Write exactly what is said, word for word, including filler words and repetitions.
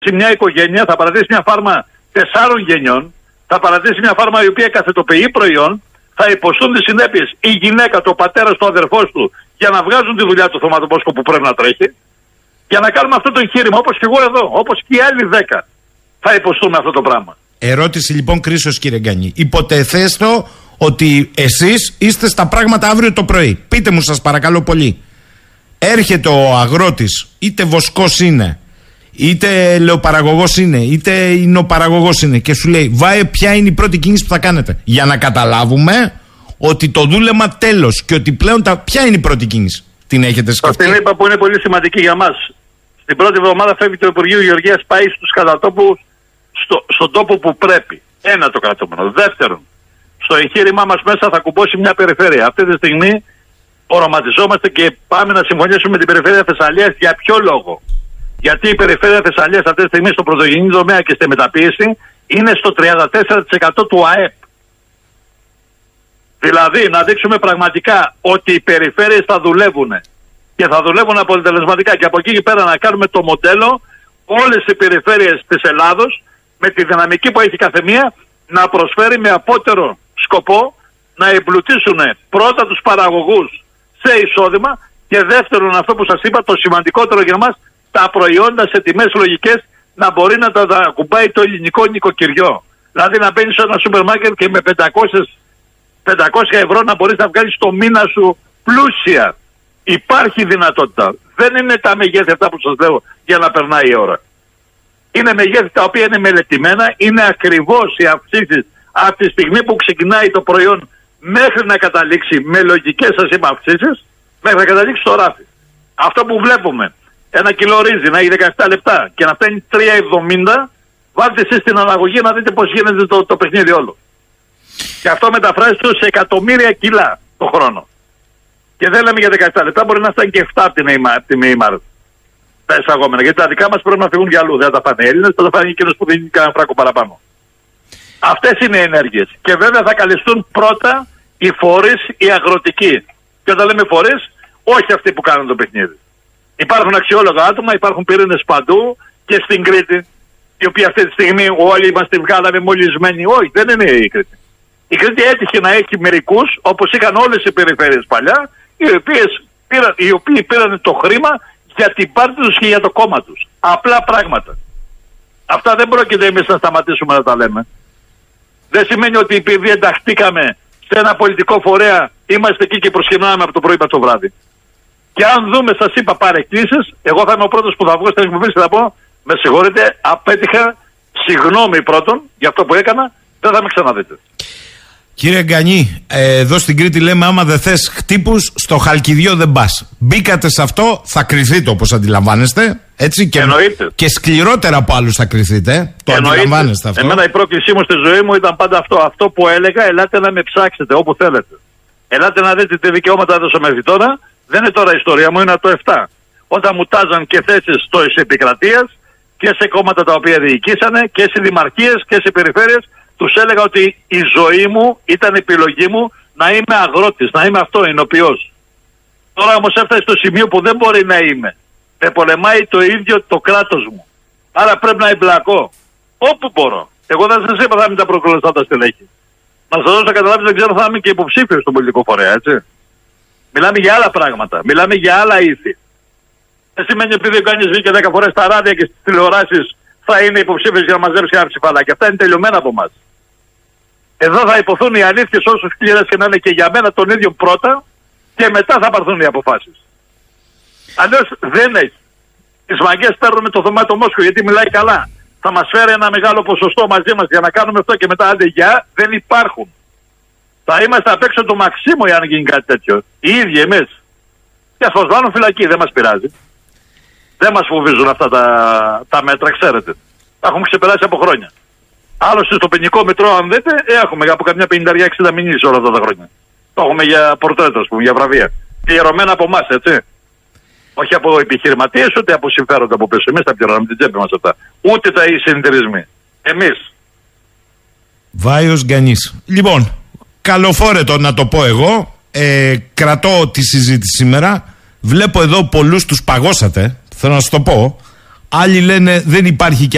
μια οικογένεια, θα παρατήσει μια φάρμα τεσσάρων γενιών, θα παρατήσει μια φάρμα η οποία καθετοποιεί προϊόν, θα υποστούν τις συνέπειες η γυναίκα, το πατέρας, το αδερφός του για να βγάζουν τη δουλειά του θεματοπόσκοπου που πρέπει να τρέχει, για να κάνουμε αυτό το εγχείρημα, όπως και εγώ εδώ, όπως και οι άλλοι δέκα θα υποστούν αυτό το πράγμα. Ερώτηση λοιπόν κρίσος, κύριε Γκανή. Υποτεθέστο ότι εσείς είστε στα πράγματα αύριο το πρωί. Πείτε μου σας παρακαλώ πολύ. Έρχεται ο αγρότης, είτε βοσκός είναι, είτε λεοπαραγωγός είναι, είτε ινοπαραγωγός είναι και σου λέει βάε ποια είναι η πρώτη κίνηση που θα κάνετε. Για να καταλάβουμε ότι το δούλεμα τέλος και ότι πλέον τα... ποια είναι η πρώτη κίνηση. Την έχετε σκεφτεί? Την είπα που είναι πολύ σημαντική για μας. Την πρώτη εβδομάδα φεύγει το Υπουργείο Γεωργίας, πάει στους κατατόπους, στο, στον τόπο που πρέπει. Ένα το κρατούμενο. Δεύτερον, στο εγχείρημά μας μέσα θα κουμπώσει μια περιφέρεια. Αυτή τη στιγμή οραματιζόμαστε και πάμε να συμφωνήσουμε με την περιφέρεια Θεσσαλίας. Για ποιο λόγο? Γιατί η περιφέρεια Θεσσαλίας αυτή τη στιγμή στο πρωτογενή τομέα και στη μεταποίηση είναι στο τριάντα τέσσερα τοις εκατό του ΑΕΠ. Δηλαδή να δείξουμε πραγματικά ότι οι περιφέρειες θα δουλεύουν και θα δουλεύουν αποτελεσματικά και από εκεί και πέρα να κάνουμε το μοντέλο όλες οι περιφέρειες της Ελλάδος με τη δυναμική που έχει καθεμία να προσφέρει με απότερο σκοπό να εμπλουτίσουν πρώτα τους παραγωγούς σε εισόδημα και δεύτερον αυτό που σας είπα το σημαντικότερο για μας, τα προϊόντα σε τιμές λογικές να μπορεί να τα ακουμπάει το ελληνικό νοικοκυριό. Δηλαδή να μπαίνεις σε ένα σούπερ μάρκετ και με πεντακόσια ευρώ να μπορείς να βγάλεις το μήνα σου πλούσια. Υπάρχει δυνατότητα. Δεν είναι τα μεγέθη αυτά που σας λέω για να περνάει η ώρα. Είναι μεγέθη τα οποία είναι μελετημένα, είναι ακριβώς οι αυξήσεις από τη στιγμή που ξεκινάει το προϊόν μέχρι να καταλήξει με λογικές σας είπα αυξήσεις, μέχρι να καταλήξει στο ράφι. Αυτό που βλέπουμε, ένα κιλό ρύζι να έχει δεκαεπτά λεπτά και να φτάνει τρία εβδομήντα, βάλτε εσείς την αναγωγή να δείτε πώς γίνεται το, το παιχνίδι όλο. Και αυτό μεταφράζεται σε εκατομμύρια κιλά το χρόνο. Και δεν λέμε για δεκαεπτά λεπτά, μπορεί να φτάνει και επτά από τη Μεϊμάρ. Τα εισαγόμενα. Γιατί τα δικά μας πρέπει να φύγουν για αλλού. Δεν θα τα φάνε οι Έλληνες, θα τα φάνε εκείνος που δίνει κανένα φράκο παραπάνω. Αυτές είναι οι ενέργειες. Και βέβαια θα καλυστούν πρώτα οι φορείς, οι αγροτικοί. Και όταν λέμε φορείς, όχι αυτοί που κάνουν το παιχνίδι. Υπάρχουν αξιόλογα άτομα, υπάρχουν πυρήνες παντού και στην Κρήτη, η οποία αυτή τη στιγμή όλοι μας τη βγάλαμε μολυσμένοι. Όχι, δεν είναι η Κρήτη. Η Κρήτη έτυχε να έχει μερικούς, όπως είχαν όλες οι περιφέρειες παλιά, οι, οποίες πήραν, οι οποίοι πήραν το χρήμα για την πάρτη τους και για το κόμμα τους. Απλά πράγματα. Αυτά δεν πρόκειται εμείς να σταματήσουμε να τα λέμε. Δεν σημαίνει ότι επειδή ενταχτήκαμε σε ένα πολιτικό φορέα, είμαστε εκεί και προσκυνάμε από το πρωί μέχρι το βράδυ. Και αν δούμε, σας είπα, παρεκκλήσεις, εγώ θα είμαι ο πρώτος που θα βγω στην εκπομπή και θα πω, με συγχωρείτε, απέτυχα, συγγνώμη πρώτον για αυτό που έκανα, δεν θα με ξαναδείτε. Κύριε Γκανή, ε, εδώ στην Κρήτη λέμε άμα δεν θες χτύπους, στο Χαλκιδιό δεν πας. Μπήκατε σε αυτό, θα κρυθείτε όπως αντιλαμβάνεστε. Έτσι, και, και σκληρότερα από άλλους θα κρυθείτε. Το εννοείται. Αντιλαμβάνεστε αυτό. Εμένα η πρόκλησή μου στη ζωή μου ήταν πάντα αυτό. Αυτό που έλεγα, ελάτε να με ψάξετε όπου θέλετε. Ελάτε να δείτε τι δικαιώματα έδωσα μέχρι τώρα. Δεν είναι τώρα η ιστορία μου, είναι το επτά. Όταν μου τάζαν και θέσεις στο επικρατείας και σε κόμματα τα οποία διοικήσανε και σε δημαρχίες και σε περιφέρειες. Τους έλεγα ότι η ζωή μου ήταν επιλογή μου να είμαι αγρότης, να είμαι αυτό, εινοποιός. Τώρα όμως έφτασε στο σημείο που δεν μπορεί να είμαι. Με πολεμάει το ίδιο το κράτος μου. Άρα πρέπει να εμπλακώ. Όπου μπορώ. Εγώ δεν σας είπα θα είμαι τα προκολουθώντα στελέχη. Να σας δώσω να καταλάβεις, δεν ξέρω θα είμαι και υποψήφιος στον πολιτικό φορέα, έτσι. Μιλάμε για άλλα πράγματα. Μιλάμε για άλλα ήθη. Δεν σημαίνει επειδή ο κανείς βγήκε δέκα φορές στα ράδια και στις τηλεοράσεις θα είναι υποψήφιος για να μαζέψει ένα ψηφαλάκι. Αυτά είναι τελειωμένα από εμάς. Εδώ θα υποθούν οι αλήθειες όσο σκληρές και να είναι και για μένα τον ίδιο πρώτα και μετά θα πάρθουν οι αποφάσεις. Αλλιώς δεν έχει. Τις μαγκές παίρνουμε το Θωμάτο Μόσχο γιατί μιλάει καλά. Θα μας φέρει ένα μεγάλο ποσοστό μαζί μας για να κάνουμε αυτό και μετά άντε γεια, δεν υπάρχουν. Θα είμαστε απ' έξω του Μαξίμου αν γίνει κάτι τέτοιο. Οι ίδιοι εμείς. Και ας μας βάλουν φυλακή, δεν μας πειράζει. Δεν μας φοβίζουν αυτά τα, τα μέτρα, ξέρετε. Τα έχουμε ξεπεράσει από χρόνια. Άλλωστε στο ποινικό μητρό, αν δείτε, ε, έχουμε από καμιά πενήντα εξήντα μηνύσεις όλα αυτά τα χρόνια. Το έχουμε για πορτρέτο, ας πούμε, για βραβεία. Πληρωμένα από εμάς, έτσι. Όχι από επιχειρηματίες, ούτε από συμφέροντα από πίσω. Εμείς τα πληρώναμε την τσέπη μας αυτά. Ούτε τα οι συνεταιρισμοί. Εμείς. Βάιος Γκανής. Λοιπόν, καλοφόρετο να το πω εγώ. Ε, κρατώ τη συζήτηση σήμερα. Βλέπω εδώ πολλούς τους παγώσατε. Θέλω να σας το πω. Άλλοι λένε δεν υπάρχει και